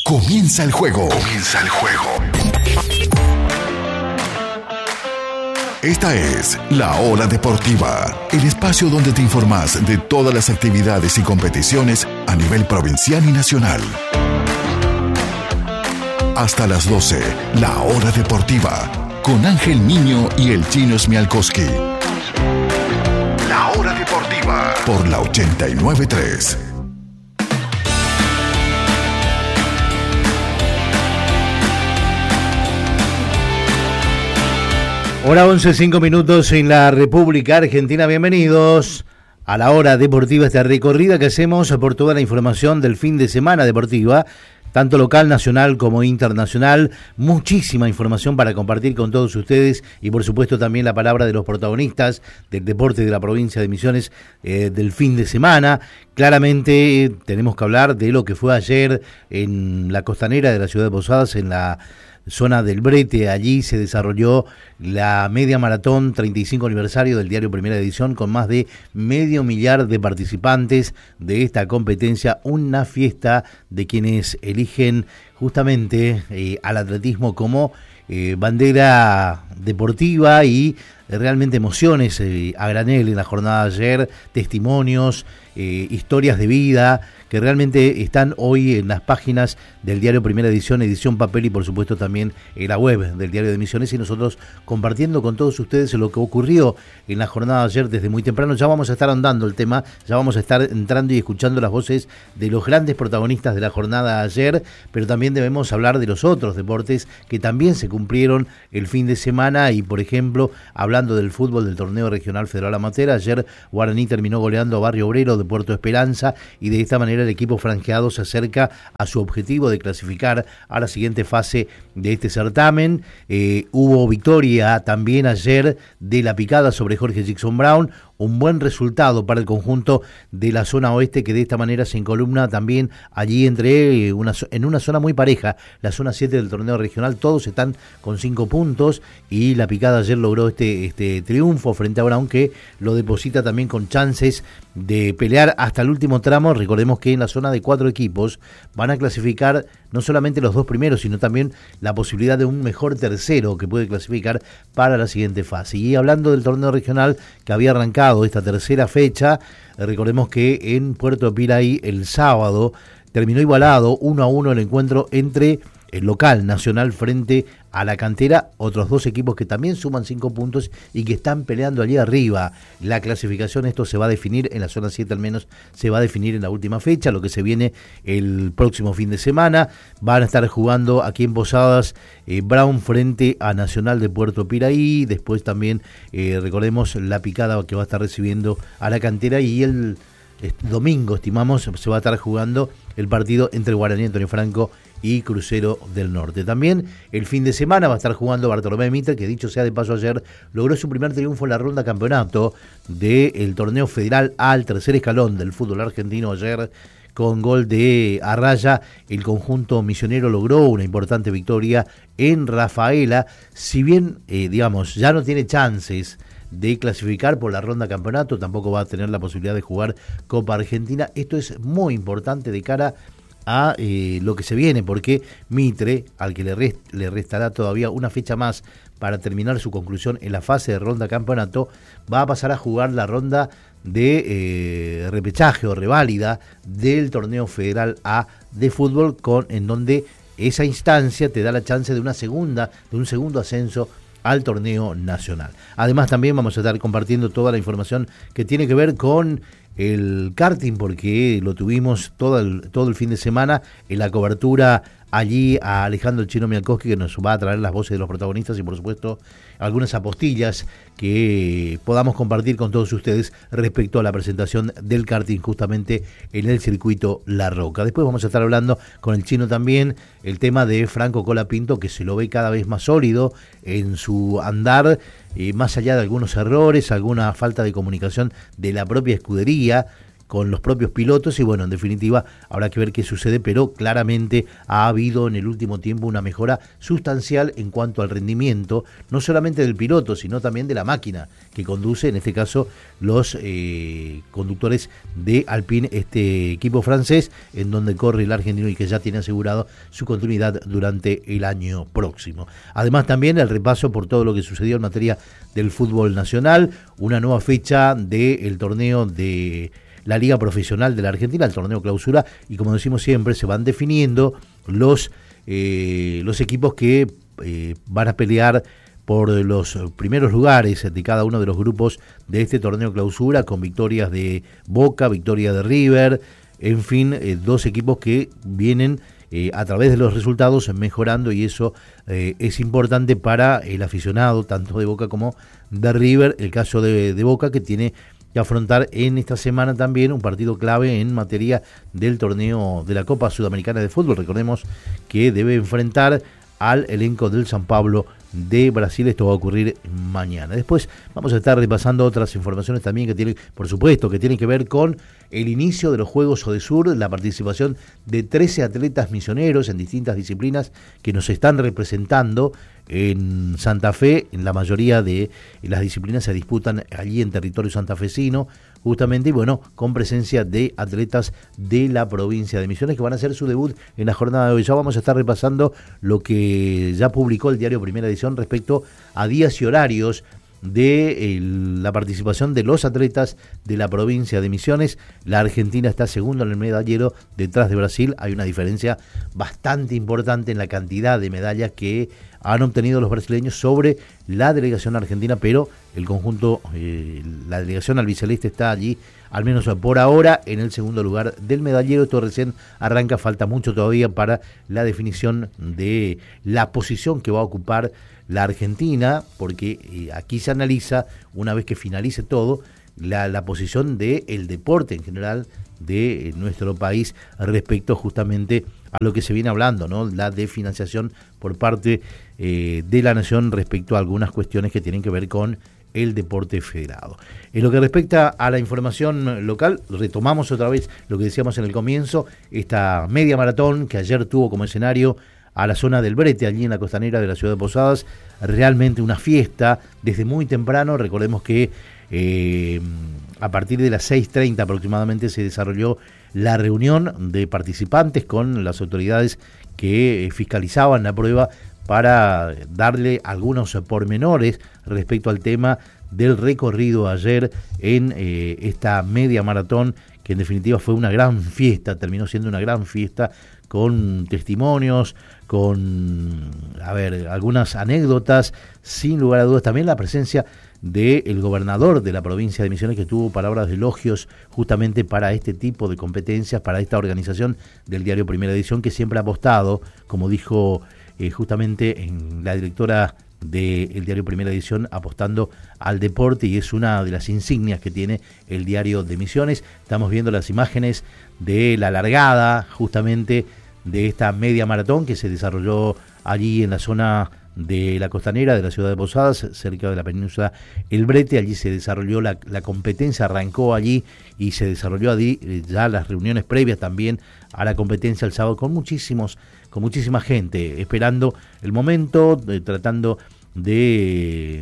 Comienza el juego. Comienza el juego. Esta es La Hora Deportiva, el espacio donde te informas de todas las actividades y competiciones a nivel provincial y nacional. Hasta las 12, La Hora Deportiva, con Ángel Niño y el Chino Smialkowski. La Hora Deportiva, por la 89.3. Hora 11, 5 minutos en la República Argentina. Bienvenidos a la Hora Deportiva, esta recorrida que hacemos por toda la información del fin de semana deportiva, tanto local, nacional como internacional. Muchísima información para compartir con todos ustedes y por supuesto también la palabra de los protagonistas del deporte de la provincia de Misiones del fin de semana. Claramente tenemos que hablar de lo que fue ayer en la costanera de la ciudad de Posadas, en la zona del Brete. Allí se desarrolló la media maratón 35 aniversario del diario Primera Edición, con más de 500.000 de participantes de esta competencia, una fiesta de quienes eligen justamente al atletismo como bandera deportiva, y realmente emociones a granel en la jornada de ayer, testimonios, historias de vida que realmente están hoy en las páginas del diario Primera Edición, edición papel, y por supuesto también en la web del diario de Misiones, y nosotros compartiendo con todos ustedes lo que ocurrió en la jornada de ayer desde muy temprano. Ya vamos a estar ahondando el tema, ya vamos a estar entrando y escuchando las voces de los grandes protagonistas de la jornada de ayer, pero también debemos hablar de los otros deportes que también se cumplieron el fin de semana. Y por ejemplo, hablando del fútbol del torneo regional federal amateur, ayer Guaraní terminó goleando a Barrio Obrero de Puerto Esperanza, y de esta manera el equipo franjeado se acerca a su objetivo de clasificar a la siguiente fase de este certamen. Hubo victoria también ayer de La Picada sobre Jorge Jackson Brown, un buen resultado para el conjunto de la zona oeste, que de esta manera se encolumna también allí entre en una zona muy pareja, la zona 7 del torneo regional. Todos están con 5 puntos, y La Picada ayer logró este triunfo frente a Brown, que lo deposita también con chances de pelear hasta el último tramo. Recordemos que en la zona de 4 equipos van a clasificar no solamente los 2 primeros, sino también la posibilidad de un mejor tercero que puede clasificar para la siguiente fase. Y hablando del torneo regional que había arrancado esta tercera fecha, recordemos que en Puerto Piraí el sábado terminó igualado 1-1 el encuentro entre el local Nacional frente a la Cantera, otros 2 equipos que también suman 5 puntos y que están peleando allí arriba la clasificación. Esto se va a definir en la zona 7, al menos se va a definir en la última fecha, lo que se viene el próximo fin de semana. Van a estar jugando aquí en Posadas Brown frente a Nacional de Puerto Piraí. Después también recordemos La Picada, que va a estar recibiendo a la Cantera, y el domingo, estimamos, se va a estar jugando el partido entre Guaraní Antonio Franco y Crucero del Norte. También el fin de semana va a estar jugando Bartolomé Mitre, que dicho sea de paso ayer logró su primer triunfo en la ronda campeonato del torneo federal al tercer escalón del fútbol argentino. Ayer, con gol de Arraya, el conjunto misionero logró una importante victoria en Rafaela. Si bien, ya no tiene chances de clasificar por la ronda campeonato, tampoco va a tener la posibilidad de jugar Copa Argentina. Esto es muy importante de cara a lo que se viene, porque Mitre, al que le restará todavía una fecha más para terminar su conclusión en la fase de ronda campeonato, va a pasar a jugar la ronda de repechaje o reválida del torneo federal A de fútbol, en donde esa instancia te da la chance de un segundo ascenso al torneo nacional. Además, también vamos a estar compartiendo toda la información que tiene que ver con el karting, porque lo tuvimos todo el fin de semana en la cobertura allí a Alejandro Chino Smialkowski, que nos va a traer las voces de los protagonistas y por supuesto algunas apostillas que podamos compartir con todos ustedes respecto a la presentación del karting justamente en el circuito La Roca. Después vamos a estar hablando con el Chino también el tema de Franco Colapinto, que se lo ve cada vez más sólido en su andar, más allá de algunos errores, alguna falta de comunicación de la propia escudería, con los propios pilotos y bueno, en definitiva habrá que ver qué sucede, pero claramente ha habido en el último tiempo una mejora sustancial en cuanto al rendimiento, no solamente del piloto, sino también de la máquina que conduce, en este caso, los conductores de Alpine, este equipo francés, en donde corre el argentino y que ya tiene asegurado su continuidad durante el año próximo. Además también el repaso por todo lo que sucedió en materia del fútbol nacional, una nueva fecha del torneo de la Liga Profesional de la Argentina, el torneo clausura, y como decimos siempre, se van definiendo los equipos que van a pelear por los primeros lugares de cada uno de los grupos de este torneo clausura, con victorias de Boca, victoria de River, en fin, dos equipos que vienen a través de los resultados mejorando, y eso es importante para el aficionado, tanto de Boca como de River. El caso de Boca, que tiene que afrontar en esta semana también un partido clave en materia del torneo de la Copa Sudamericana de Fútbol. Recordemos que debe enfrentar al elenco del San Pablo de Brasil. Esto va a ocurrir mañana. Después vamos a estar repasando otras informaciones también que tienen, por supuesto, que tienen que ver con el inicio de los Juegos Odesur, la participación de 13 atletas misioneros en distintas disciplinas que nos están representando en Santa Fe. En la mayoría de las disciplinas se disputan allí en territorio santafesino, justamente, y bueno, con presencia de atletas de la provincia de Misiones que van a hacer su debut en la jornada de hoy. Ya vamos a estar repasando lo que ya publicó el diario Primera Edición respecto a días y horarios de la participación de los atletas de la provincia de Misiones. La Argentina está segundo en el medallero, detrás de Brasil. Hay una diferencia bastante importante en la cantidad de medallas que han obtenido los brasileños sobre la delegación argentina, pero el conjunto, la delegación albiceleste está allí, al menos por ahora, en el segundo lugar del medallero. Esto recién arranca, falta mucho todavía para la definición de la posición que va a ocupar la Argentina, porque aquí se analiza, una vez que finalice todo, la posición del deporte en general de nuestro país respecto justamente a lo que se viene hablando, ¿no? La de financiación por parte de la nación respecto a algunas cuestiones que tienen que ver con el deporte federado. En lo que respecta a la información local, retomamos otra vez lo que decíamos en el comienzo, esta media maratón que ayer tuvo como escenario a la zona del Brete, allí en la costanera de la ciudad de Posadas. Realmente una fiesta desde muy temprano. Recordemos que a partir de las 6:30 aproximadamente se desarrolló la reunión de participantes con las autoridades que fiscalizaban la prueba para darle algunos pormenores respecto al tema del recorrido ayer en esta media maratón, que en definitiva fue una gran fiesta, terminó siendo una gran fiesta con testimonios, con algunas anécdotas, sin lugar a dudas. También la presencia del gobernador de la provincia de Misiones, que tuvo palabras de elogios justamente para este tipo de competencias, para esta organización del diario Primera Edición, que siempre ha apostado, como dijo justamente en la directora del diario Primera Edición, apostando al deporte, y es una de las insignias que tiene el diario de Misiones. Estamos viendo las imágenes de la largada justamente de esta media maratón que se desarrolló allí en la zona de la costanera de la ciudad de Posadas, cerca de la península El Brete. Allí se desarrolló la competencia, arrancó allí y se desarrolló allí ya las reuniones previas también a la competencia el sábado, con muchísima gente esperando el momento, tratando de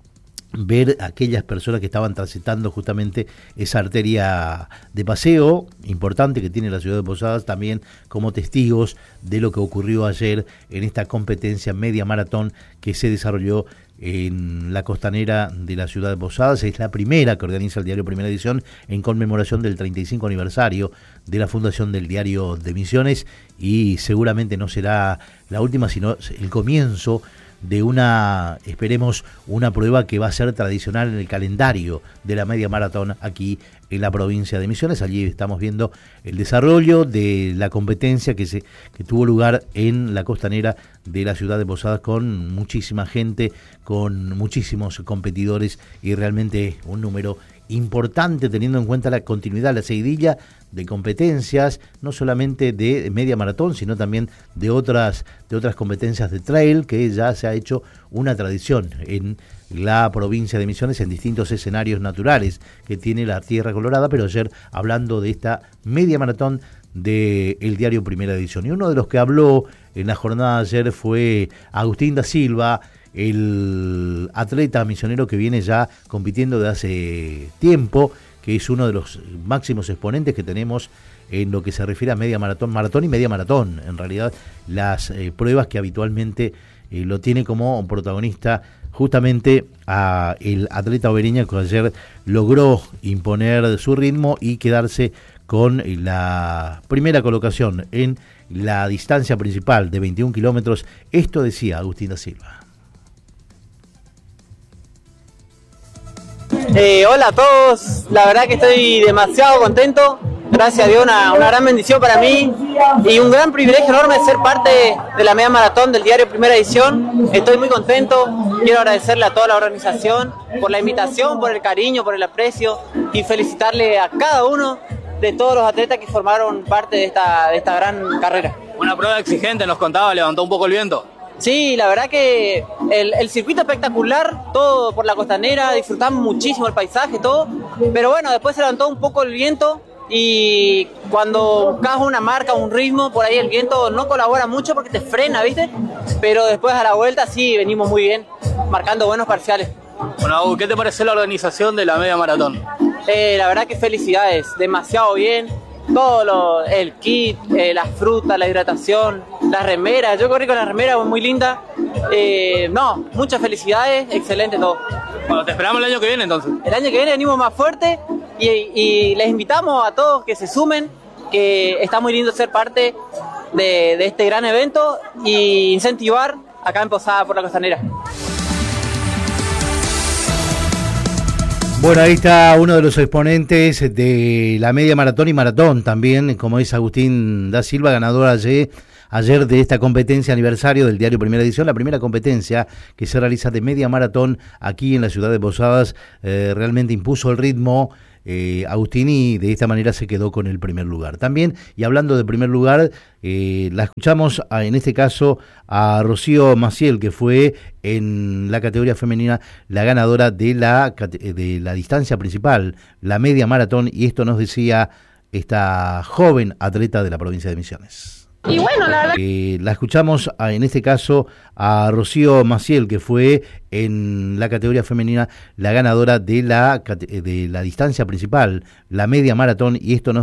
ver a aquellas personas que estaban transitando justamente esa arteria de paseo importante que tiene la ciudad de Posadas, también como testigos de lo que ocurrió ayer en esta competencia media maratón que se desarrolló en la costanera de la ciudad de Posadas. Es la primera que organiza el diario Primera Edición en conmemoración del 35 aniversario de la fundación del diario de Misiones, y seguramente no será la última, sino el comienzo de esperemos, una prueba que va a ser tradicional en el calendario de la media maratón aquí en la provincia de Misiones. Allí estamos viendo el desarrollo de la competencia que tuvo lugar en la costanera de la ciudad de Posadas, con muchísima gente, con muchísimos competidores, y realmente un número importante teniendo en cuenta la continuidad, la seguidilla de competencias, no solamente de media maratón, sino también de otras competencias de trail, que ya se ha hecho una tradición en la provincia de Misiones en distintos escenarios naturales que tiene la Tierra Colorada, pero ayer hablando de esta media maratón del diario Primera Edición. Y uno de los que habló en la jornada de ayer fue Agustín da Silva, el atleta misionero que viene ya compitiendo de hace tiempo, que es uno de los máximos exponentes que tenemos en lo que se refiere a media maratón, maratón y media maratón. En realidad, las pruebas que habitualmente lo tiene como protagonista justamente a el atleta obereña, que ayer logró imponer su ritmo y quedarse con la primera colocación en la distancia principal de 21 kilómetros. Esto decía Agustín da Silva. Hola a todos, la verdad que estoy demasiado contento, gracias a Dios, una gran bendición para mí y un gran privilegio enorme ser parte de la media maratón del diario Primera Edición. Estoy muy contento, quiero agradecerle a toda la organización por la invitación, por el cariño, por el aprecio y felicitarle a cada uno de todos los atletas que formaron parte de esta gran carrera. Una prueba exigente, nos contaba, levantó un poco el viento. Sí, la verdad que el circuito espectacular, todo por la costanera, disfrutamos muchísimo el paisaje, todo, pero bueno, después se levantó un poco el viento y cuando buscas una marca, un ritmo, por ahí el viento no colabora mucho porque te frena, ¿viste? Pero después a la vuelta sí, venimos muy bien, marcando buenos parciales. Bueno, ¿qué te pareció la organización de la media maratón? La verdad que felicidades, demasiado bien. Todo el kit, las frutas, la hidratación, las remeras, yo corrí con la remera muy linda, muchas felicidades, excelente todo. Bueno, te esperamos el año que viene entonces. El año que viene venimos más fuerte y les invitamos a todos que se sumen, que está muy lindo ser parte de este gran evento y incentivar acá en Posada por la Costanera. Bueno, ahí está uno de los exponentes de la media maratón y maratón también, como es Agustín da Silva, ganador ayer de esta competencia aniversario del diario Primera Edición, la primera competencia que se realiza de media maratón aquí en la ciudad de Posadas. Realmente impuso el ritmo Agustín y de esta manera se quedó con el primer lugar. También, y hablando de primer lugar, la escuchamos en este caso a Rocío Maciel, que fue en la categoría femenina la ganadora de la distancia principal, la media maratón, y esto nos decía esta joven atleta de la provincia de Misiones. Y bueno, la verdad... la escuchamos en este caso a Rocío Maciel, que fue en la categoría femenina la ganadora de la distancia principal, la media maratón, y esto nos